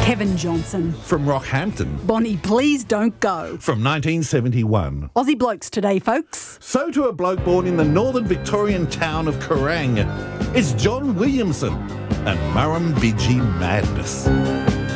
Kevin Johnson. From Rockhampton. Bonnie, please don't go. From 1971. Aussie blokes today, folks. So to a bloke born in the northern Victorian town of Kerrang. It's John Williamson and Murrumbidgee Madness.